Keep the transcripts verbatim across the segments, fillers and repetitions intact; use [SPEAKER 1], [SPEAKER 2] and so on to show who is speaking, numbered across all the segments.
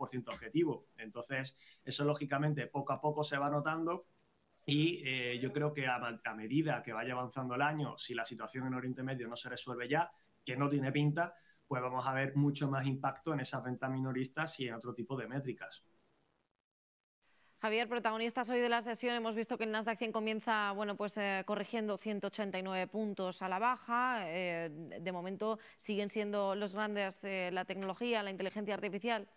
[SPEAKER 1] por ciento objetivo. Entonces, eso lógicamente poco a poco se va notando. Y eh, yo creo que a, a medida que vaya avanzando el año, si la situación en Oriente Medio no se resuelve ya, que no tiene pinta, pues vamos a ver mucho más impacto en esas ventas minoristas y en otro tipo de métricas.
[SPEAKER 2] Javier, protagonistas hoy de la sesión, hemos visto que el Nasdaq cien comienza, bueno, pues eh, corrigiendo ciento ochenta y nueve puntos a la baja. Eh, de momento siguen siendo los grandes eh, la tecnología, la inteligencia artificial.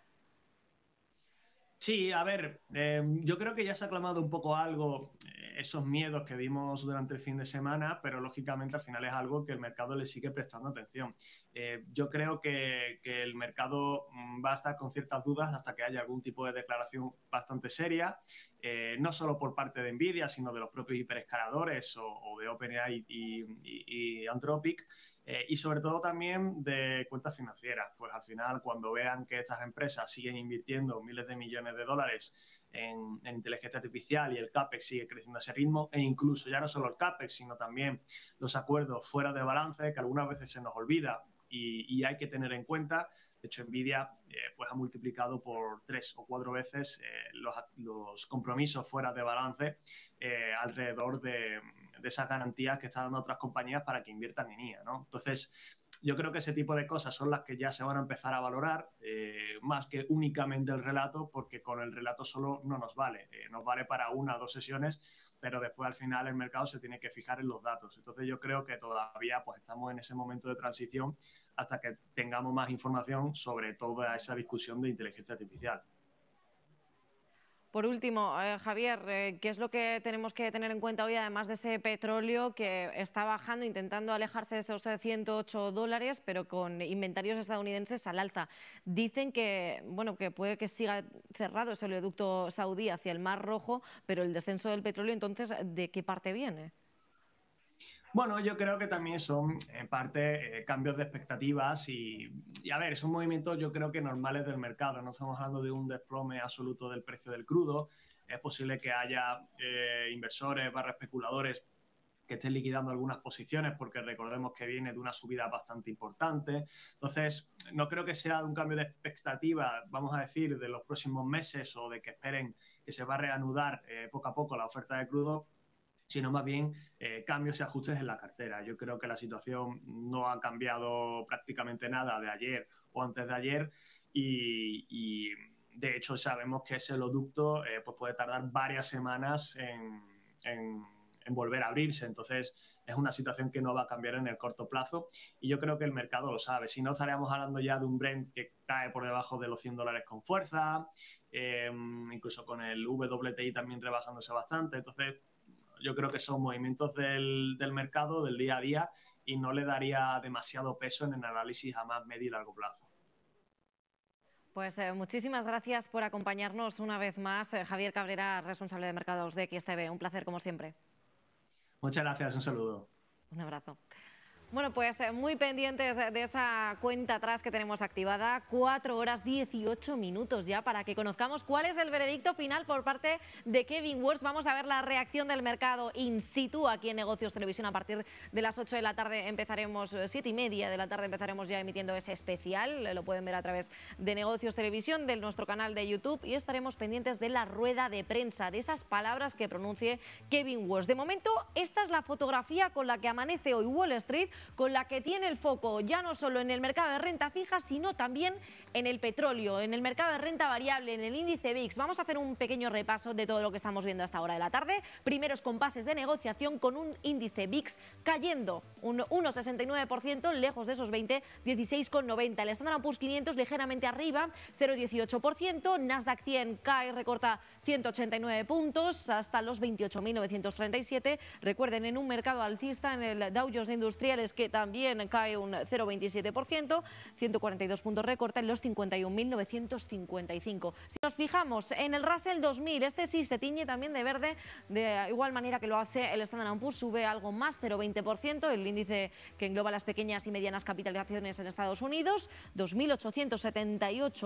[SPEAKER 1] Sí, a ver, eh, yo creo que ya se ha aclamado un poco algo eh, esos miedos que vimos durante el fin de semana, pero lógicamente al final es algo que el mercado le sigue prestando atención. Eh, yo creo que, que el mercado mm, va a estar con ciertas dudas hasta que haya algún tipo de declaración bastante seria, eh, no solo por parte de Nvidia, sino de los propios hiperescaladores o, o de OpenAI y, y, y Anthropic. Eh, y sobre todo también de cuentas financieras, pues al final cuando vean que estas empresas siguen invirtiendo miles de millones de dólares en, en inteligencia artificial y el CAPEX sigue creciendo a ese ritmo, e incluso ya no solo el CAPEX, sino también los acuerdos fuera de balance, que algunas veces se nos olvida y, y hay que tener en cuenta. De hecho, Nvidia eh, pues ha multiplicado por tres o cuatro veces eh, los, los compromisos fuera de balance eh, alrededor de, de esas garantías que están dando otras compañías para que inviertan en I A, ¿no? Entonces, yo creo que ese tipo de cosas son las que ya se van a empezar a valorar, eh, más que únicamente el relato, porque con el relato solo no nos vale. Eh, nos vale para una o dos sesiones, pero después al final el mercado se tiene que fijar en los datos. Entonces yo creo que todavía pues estamos en ese momento de transición hasta que tengamos más información sobre toda esa discusión de inteligencia artificial.
[SPEAKER 2] Por último, eh, Javier, eh, ¿qué es lo que tenemos que tener en cuenta hoy, además de ese petróleo que está bajando, intentando alejarse de esos ciento ocho dólares, pero con inventarios estadounidenses al alza? Dicen que, bueno, que puede que siga cerrado ese oleoducto saudí hacia el Mar Rojo, pero el descenso del petróleo, entonces, ¿de qué parte viene?
[SPEAKER 1] Bueno, yo creo que también son en parte eh, cambios de expectativas y, y, a ver, son movimientos yo creo que normales del mercado. No estamos hablando de un desplome absoluto del precio del crudo. Es posible que haya eh, inversores barra especuladores que estén liquidando algunas posiciones porque recordemos que viene de una subida bastante importante. Entonces, no creo que sea un cambio de expectativa, vamos a decir, de los próximos meses o de que esperen que se va a reanudar eh, poco a poco la oferta de crudo, sino más bien eh, cambios y ajustes en la cartera. Yo creo que la situación no ha cambiado prácticamente nada de ayer o antes de ayer y, y de hecho sabemos que ese oleoducto eh, pues puede tardar varias semanas en, en, en volver a abrirse. Entonces es una situación que no va a cambiar en el corto plazo y yo creo que el mercado lo sabe. Si no, estaríamos hablando ya de un Brent que cae por debajo de los cien dólares con fuerza, eh, incluso con el W T I también rebajándose bastante. Entonces yo creo que son movimientos del, del mercado, del día a día, y no le daría demasiado peso en el análisis a más medio y largo plazo.
[SPEAKER 2] Pues eh, muchísimas gracias por acompañarnos una vez más. Eh, Javier Cabrera, responsable de mercados de X T V. Un placer, como siempre.
[SPEAKER 1] Muchas gracias, un saludo.
[SPEAKER 2] Un abrazo. Bueno, pues muy pendientes de esa cuenta atrás que tenemos activada, cuatro horas dieciocho minutos ya, para que conozcamos cuál es el veredicto final por parte de Kevin Warsh. Vamos a ver la reacción del mercado in situ aquí en Negocios Televisión. A partir de las ocho de la tarde empezaremos, siete y media de la tarde empezaremos ya emitiendo ese especial. Lo pueden ver a través de Negocios Televisión, de nuestro canal de YouTube, y estaremos pendientes de la rueda de prensa, de esas palabras que pronuncie Kevin Warsh. De momento, esta es la fotografía con la que amanece hoy Wall Street, con la que tiene el foco ya no solo en el mercado de renta fija, sino también en el petróleo, en el mercado de renta variable, en el índice V I X. Vamos a hacer un pequeño repaso de todo lo que estamos viendo a esta hora de la tarde. Primeros compases de negociación con un índice V I X cayendo un uno coma sesenta y nueve por ciento, lejos de esos veinte, dieciséis coma noventa. El Standard and Poor's quinientos ligeramente arriba, cero coma dieciocho por ciento. Nasdaq cien cae, recorta ciento ochenta y nueve puntos hasta los veintiocho mil novecientos treinta y siete. Recuerden, en un mercado alcista, en el Dow Jones Industriales, que también cae un cero coma veintisiete por ciento, ciento cuarenta y dos puntos recorta en los cincuenta y un mil novecientos cincuenta y cinco. Si nos fijamos en el Russell dos mil, este sí se tiñe también de verde, de igual manera que lo hace el Standard and Poor's, sube algo más, cero coma veinte por ciento, el índice que engloba las pequeñas y medianas capitalizaciones en Estados Unidos, dos mil ochocientos setenta y ocho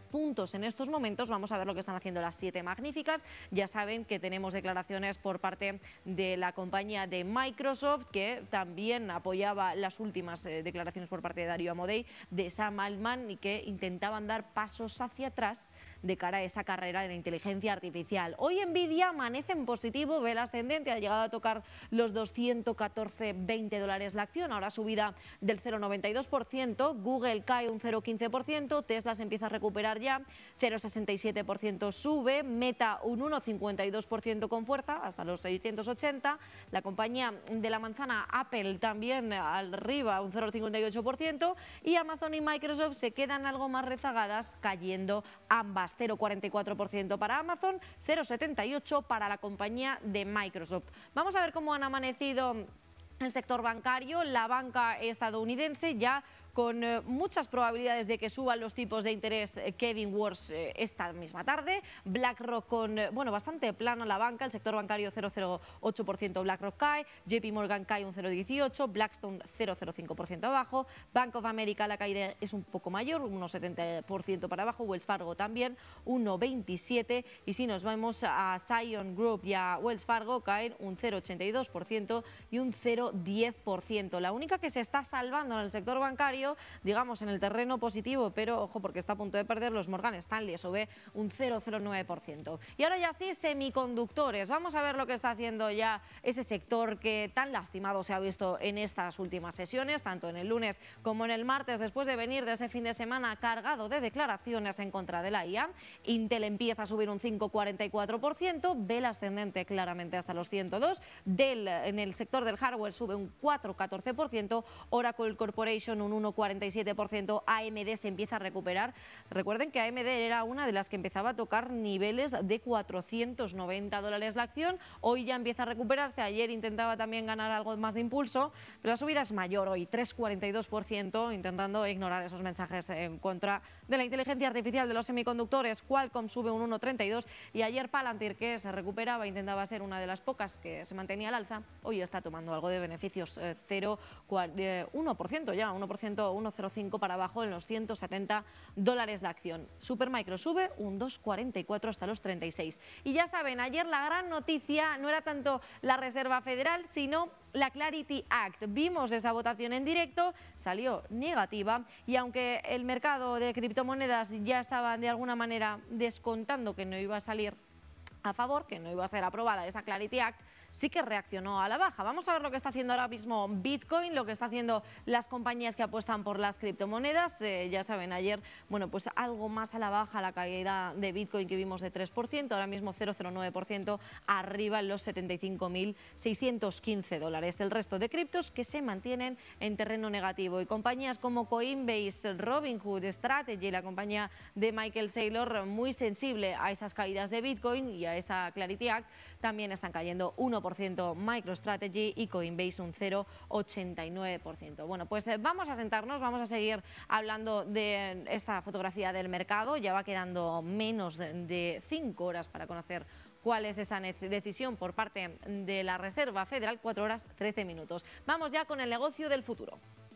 [SPEAKER 2] puntos en estos momentos. Vamos a ver lo que están haciendo las siete magníficas. Ya saben que tenemos declaraciones por parte de la compañía de Microsoft, que también apoyaba las últimas eh, declaraciones por parte de Darío Amodei, de Sam Altman, y que intentaban dar pasos hacia atrás de cara a esa carrera de la inteligencia artificial. Hoy Nvidia amanece en positivo, ve el ascendente, ha llegado a tocar los doscientos catorce coma veinte dólares la acción, ahora subida del cero coma noventa y dos por ciento, Google cae un cero coma quince por ciento, Tesla se empieza a recuperar ya, cero coma sesenta y siete por ciento sube, Meta un uno coma cincuenta y dos por ciento con fuerza, hasta los seiscientos ochenta, la compañía de la manzana Apple también arriba un cero coma cincuenta y ocho por ciento y Amazon y Microsoft se quedan algo más rezagadas, cayendo ambas, cero coma cuarenta y cuatro por ciento para Amazon, cero coma setenta y ocho por ciento para la compañía de Microsoft. Vamos a ver cómo han amanecido el sector bancario. La banca estadounidense ya con eh, muchas probabilidades de que suban los tipos de interés eh, Kevin Wars eh, esta misma tarde. BlackRock con, eh, bueno, bastante plana la banca, el sector bancario cero coma cero ocho por ciento BlackRock cae, J P Morgan cae un cero coma dieciocho por ciento, Blackstone cero coma cero cinco por ciento abajo, Bank of America la caída es un poco mayor, uno coma setenta por ciento para abajo, Wells Fargo también uno coma veintisiete por ciento y si nos vamos a Zion Group y a Wells Fargo caen un cero coma ochenta y dos por ciento y un cero coma diez por ciento. La única que se está salvando en el sector bancario, digamos en el terreno positivo, pero ojo porque está a punto de perder, los Morgan Stanley, sube un cero coma cero nueve por ciento. Y ahora ya sí, semiconductores. Vamos a ver lo que está haciendo ya ese sector que tan lastimado se ha visto en estas últimas sesiones, tanto en el lunes como en el martes, después de venir de ese fin de semana cargado de declaraciones en contra de la I A. Intel empieza a subir un cinco coma cuarenta y cuatro por ciento, Bell ascendente claramente hasta los ciento dos, Dell en el sector del hardware sube un cuatro coma catorce por ciento, Oracle Corporation un uno coma cuarenta y siete por ciento, A M D se empieza a recuperar. Recuerden que A M D era una de las que empezaba a tocar niveles de cuatrocientos noventa dólares la acción, hoy ya empieza a recuperarse, ayer intentaba también ganar algo más de impulso, pero la subida es mayor hoy, tres coma cuarenta y dos por ciento, intentando ignorar esos mensajes en contra de la inteligencia artificial de los semiconductores. Qualcomm sube un uno coma treinta y dos y ayer Palantir, que se recuperaba, intentaba ser una de las pocas que se mantenía al alza, hoy está tomando algo de beneficios, eh, cero coma uno por ciento ya, uno por ciento, uno coma cero cinco para abajo en los ciento setenta dólares la acción. Supermicro sube un dos coma cuarenta y cuatro hasta los treinta y seis. Y ya saben, ayer la gran noticia no era tanto la Reserva Federal, sino la Clarity Act. Vimos esa votación en directo, salió negativa y aunque el mercado de criptomonedas ya estaba de alguna manera descontando que no iba a salir a favor, que no iba a ser aprobada esa Clarity Act, sí que reaccionó a la baja. Vamos a ver lo que está haciendo ahora mismo Bitcoin, lo que está haciendo las compañías que apuestan por las criptomonedas. Eh, ya saben, ayer, bueno, pues algo más a la baja la caída de Bitcoin que vimos de tres por ciento, ahora mismo cero coma cero nueve por ciento arriba en los setenta y cinco mil seiscientos quince dólares. El resto de criptos que se mantienen en terreno negativo. Y compañías como Coinbase, Robinhood, Strategy, la compañía de Michael Saylor, muy sensible a esas caídas de Bitcoin y a esa Clarity Act, también están cayendo uno por ciento MicroStrategy y Coinbase un cero coma ochenta y nueve por ciento. Bueno, pues eh, vamos a sentarnos, vamos a seguir hablando de esta fotografía del mercado. Ya va quedando menos de cinco horas para conocer cuál es esa decisión por parte de la Reserva Federal, cuatro horas trece minutos. Vamos ya con el negocio del futuro.